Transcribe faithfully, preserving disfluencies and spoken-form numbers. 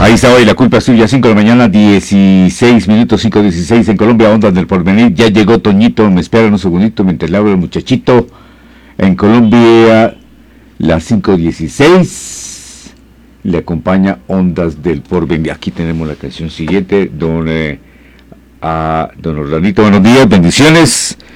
Ahí está hoy, la culpa es suya, cinco de la mañana, dieciséis minutos, cinco dieciséis en Colombia, Ondas del Porvenir. Ya llegó Toñito, me esperan un segundito mientras le hablo al muchachito. En Colombia, las cinco dieciséis, le acompaña Ondas del Porvenir. Aquí tenemos la canción siguiente, don, eh, a don Orlandito, buenos días, bendiciones.